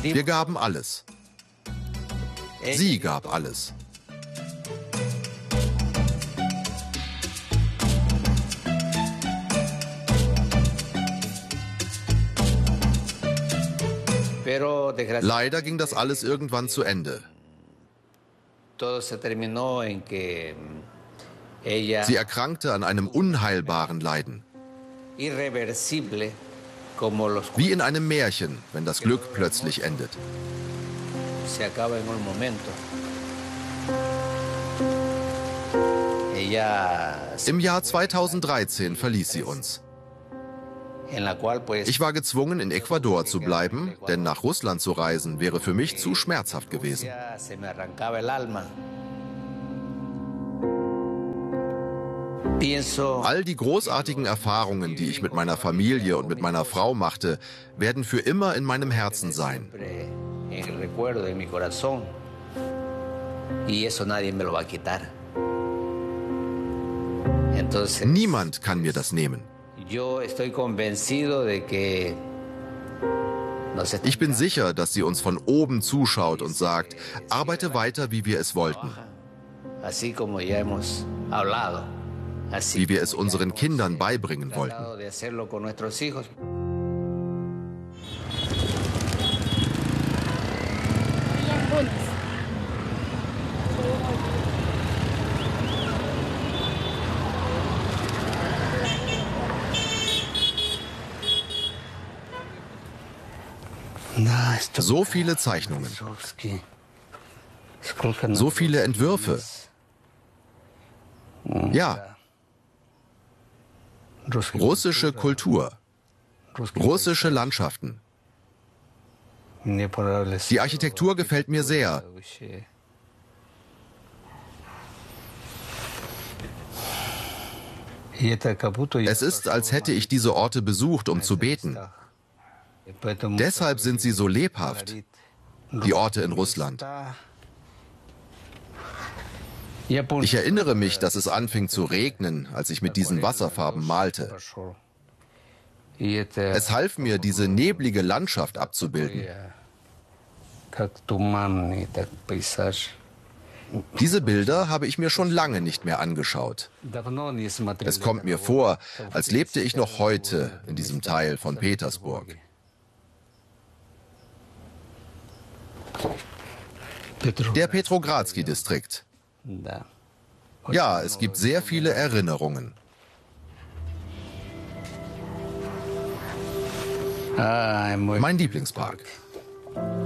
Wir gaben alles. Sie gab alles. Leider ging das alles irgendwann zu Ende. Sie erkrankte an einem unheilbaren Leiden. Wie in einem Märchen, wenn das Glück plötzlich endet. Im Jahr 2013 verließ sie uns. Ich war gezwungen, in Ecuador zu bleiben, denn nach Russland zu reisen wäre für mich zu schmerzhaft gewesen. All die großartigen Erfahrungen, die ich mit meiner Familie und mit meiner Frau machte, werden für immer in meinem Herzen sein. Niemand kann mir das nehmen. Ich bin sicher, dass sie uns von oben zuschaut und sagt, arbeite weiter, wie wir es wollten. Wie wir es unseren Kindern beibringen wollten. So viele Zeichnungen, so viele Entwürfe. Ja, russische Kultur, russische Landschaften. Die Architektur gefällt mir sehr. Es ist, als hätte ich diese Orte besucht, um zu beten. Deshalb sind sie so lebhaft, die Orte in Russland. Ich erinnere mich, dass es anfing zu regnen, als ich mit diesen Wasserfarben malte. Es half mir, diese neblige Landschaft abzubilden. Diese Bilder habe ich mir schon lange nicht mehr angeschaut. Es kommt mir vor, als lebte ich noch heute in diesem Teil von Petersburg. Der Petrogradsky-Distrikt. Ja, es gibt sehr viele Erinnerungen. Mein Lieblingspark.